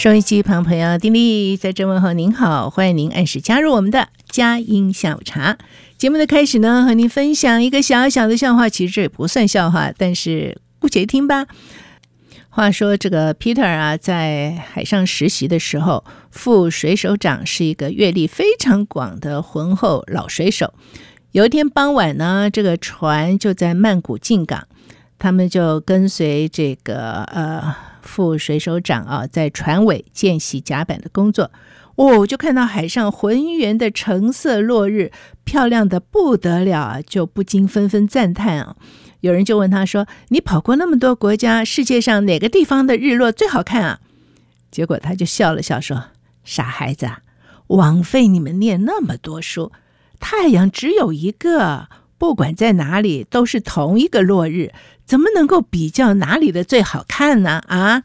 收音机旁朋友，丁莉在这问候您好，欢迎您按时加入我们的佳音下午茶。节目的开始呢，和您分享一个小小的笑话，其实这也不算笑话，但是姑且听吧。话说这个 Peter 啊，在海上实习的时候，副水手长是一个阅历非常广的浑厚老水手。有一天傍晚呢，这个船就在曼谷进港，他们就跟随这个副水手长啊，在船尾见习甲板的工作。就看到海上浑圆的橙色落日，漂亮的不得了啊，就不禁纷纷赞叹啊。有人就问他说：“你跑过那么多国家，世界上哪个地方的日落最好看啊？”结果他就笑了笑说：“傻孩子啊，枉费你们念那么多书，太阳只有一个，不管在哪里都是同一个落日，怎么能够比较哪里的最好看呢？啊？”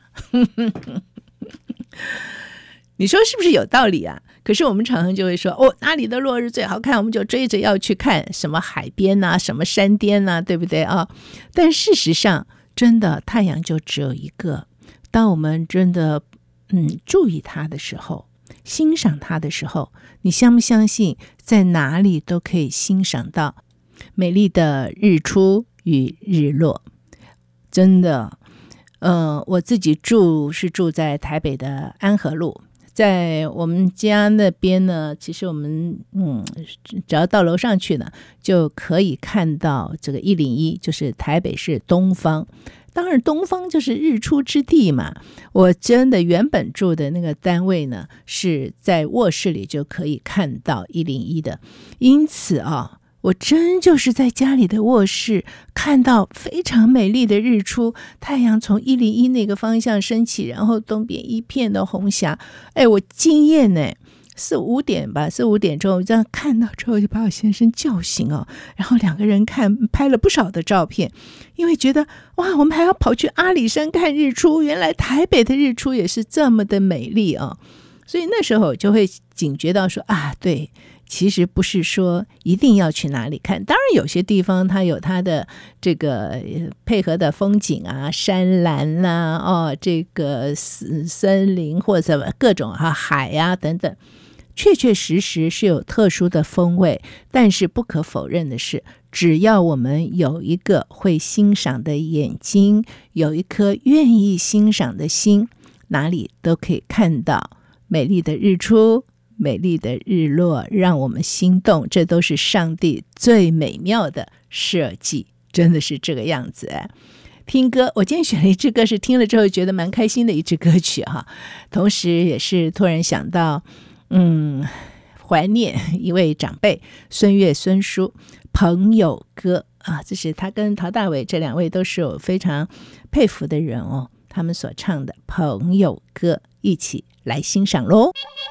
你说是不是有道理啊？可是我们常常就会说，哪里的落日最好看，我们就追着要去看什么海边啊，什么山巅啊，对不对啊？但事实上，真的太阳就只有一个。当我们真的注意它的时候，欣赏它的时候，你相不相信，在哪里都可以欣赏到美丽的日出与日落？真的，我自己住在台北的安和路。在我们家那边呢，其实我们只要到楼上去呢，就可以看到这个101，就是台北市东方。当然东方就是日出之地嘛。我真的原本住的那个单位呢，是在卧室里就可以看到101的，因此我真就是在家里的卧室看到非常美丽的日出，太阳从101那个方向升起，然后东边一片的红霞，我惊艳呢。4、5点吧，4、5点钟这样看到之后，就把我先生叫醒然后两个人拍了不少的照片，因为觉得哇，我们还要跑去阿里山看日出，原来台北的日出也是这么的美丽所以那时候就会警觉到说对，其实不是说一定要去哪里看，当然有些地方它有它的这个配合的风景啊，山岚啦，这个森林或者各种海啊等等，确确实实是有特殊的风味。但是不可否认的是，只要我们有一个会欣赏的眼睛，有一颗愿意欣赏的心，哪里都可以看到美丽的日出，美丽的日落，让我们心动，这都是上帝最美妙的设计，真的是这个样子。听歌，我今天选了一支歌，是听了之后觉得蛮开心的一支歌曲同时也是突然想到怀念一位长辈孙越孙叔朋友歌这是他跟陶大伟这两位都是我非常佩服的人他们所唱的朋友歌，一起来欣赏咯。